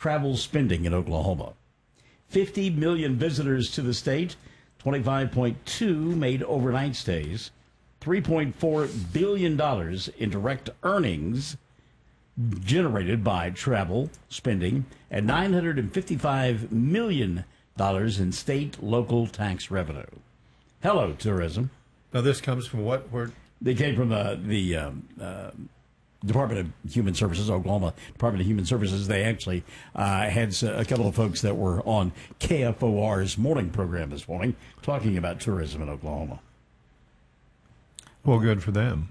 travel spending in Oklahoma. 50 million visitors to the state, 25.2 made overnight stays, $3.4 billion in direct earnings generated by travel spending, and $955 million in state local tax revenue. Hello, tourism. Now, this comes from what? Where? They came from the Department of Human Services, Oklahoma Department of Human Services. They actually had a couple of folks that were on KFOR's morning program this morning talking about tourism in Oklahoma. Well, good for them.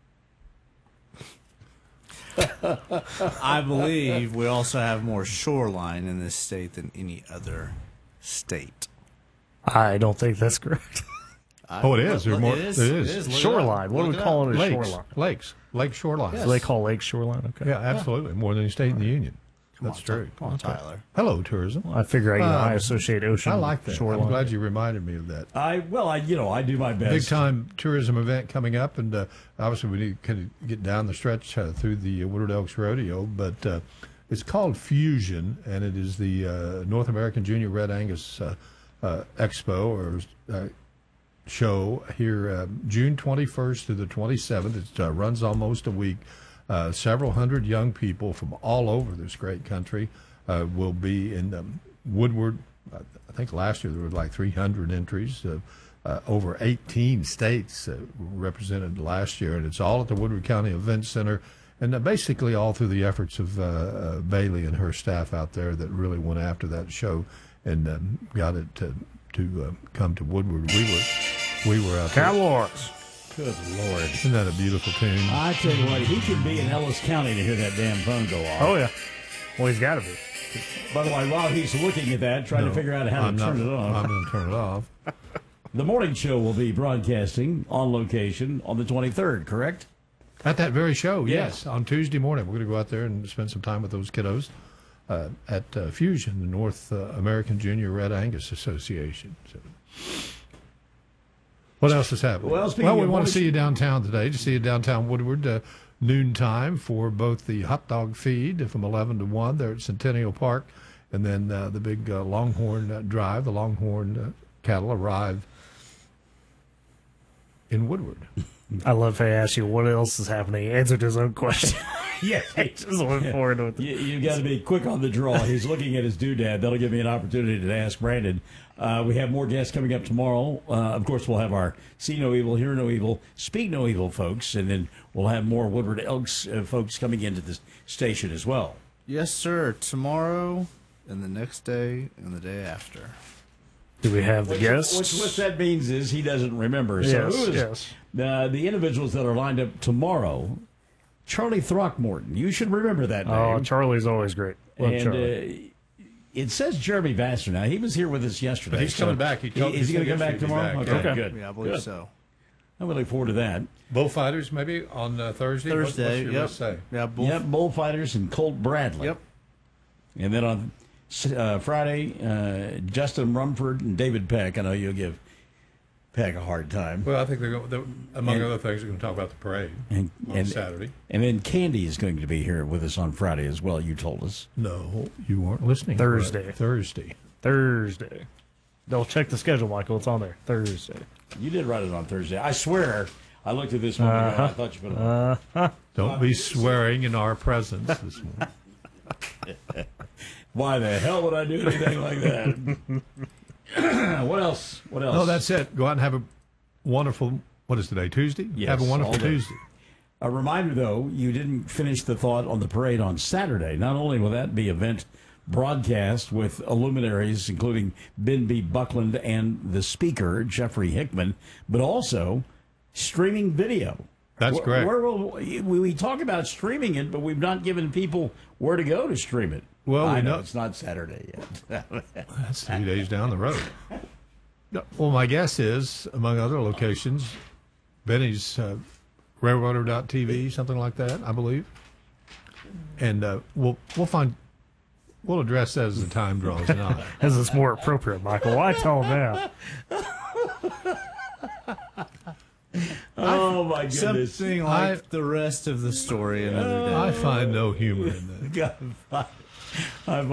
I believe we also have more shoreline in this state than any other state. I don't think that's correct. Oh, it is. There's more. It is. Shoreline. What do we call it? A shoreline. Lake shoreline. So they call lake shoreline? Okay. Yeah, absolutely. More than any state in the union. That's true. Come on, Tyler. Hello, tourism. Well, I figure I associate ocean. I like that. Shoreline. I'm glad you reminded me of that. I do my best. Big time tourism event coming up, and obviously we need to kind of get down the stretch through the Woodward Elks Rodeo, but it's called Fusion, and it is the North American Junior Red Angus Expo or show here June 21st to the 27th. It runs almost a week. Several hundred young people from all over this great country will be in Woodward. I think last year there were like 300 entries. Over 18 states represented last year, and it's all at the Woodward County Event Center, and basically all through the efforts of Bailey and her staff out there that really went after that show and got it to come to Woodward. We were out there. Cowboys. Good Lord. Isn't that a beautiful tune? I tell you what, he could be in Ellis County to hear that damn phone go off. Oh, yeah. Well, he's got to be. By the way, while he's looking at that, trying to figure out how to turn it off. I'm going to turn it off. The morning show will be broadcasting on location on the 23rd, correct? At that very show, yes. On Tuesday morning, we're going to go out there and spend some time with those kiddos at Fusion, the North American Junior Red Angus Association. So. What else is happening? Well, we want to see you downtown today, to see you downtown Woodward, noontime for both the hot dog feed from 11 to 1 there at Centennial Park, and then the big Longhorn Drive. The Longhorn cattle arrive in Woodward. I love how he asked you what else is happening. He answered his own question. Yes. Just went forward with it. You got to be quick on the draw. He's looking at his doodad. That'll give me an opportunity to ask Brandon. We have more guests coming up tomorrow. Of course, we'll have our See No Evil, Hear No Evil, Speak No Evil folks, and then we'll have more Woodward Elks folks coming into the station as well. Yes, sir. Tomorrow and the next day and the day after. Do we have the guests? What that means is he doesn't remember. So Yes. The individuals that are lined up tomorrow, Charlie Throckmorton. You should remember that name. Oh, Charlie's always great. Love And Charlie. it says Jeremy Vassar now. He was here with us yesterday. But he's coming back. Is he going to come back tomorrow? Back. Good. Yeah, I believe Good. so. I'm going to look forward to that. Bullfighters maybe on Thursday? Thursday, What's your list say? Yeah, Bullfighters and Colt Bradley. Yep. And then on Friday, Justin Rumford and David Peck. I know you'll give Peck a hard time. Well, I think among other things, they're going to talk about the parade on Saturday. And then Candy is going to be here with us on Friday as well, you told us. No, you weren't listening. Thursday. Thursday. They'll check the schedule, Michael. It's on there. Thursday. You did write it on Thursday. I swear, I looked at this one and I thought you put it on. Don't be swearing in our presence this morning. Why the hell would I do anything like that? What else? No, that's it. Go out and have a wonderful, what is today, Tuesday? Yes, have a wonderful all day. Tuesday. A reminder, though, you didn't finish the thought on the parade on Saturday. Not only will that be event broadcast with luminaries, including Ben B. Buckland and the speaker, Jeffrey Hickman, but also streaming video. That's great. We talk about streaming it, but we've not given people where to go to stream it. Well, I we know know it's not Saturday yet. that's 3 days down the road. Well, my guess is, among other locations, Benny's Railroader.tv, something like that, I believe. And we'll address that as the time draws nigh. As it's more appropriate, Michael. Why tell them that? Oh, my goodness. Something like the rest of the story another day. I find no humor in that. I've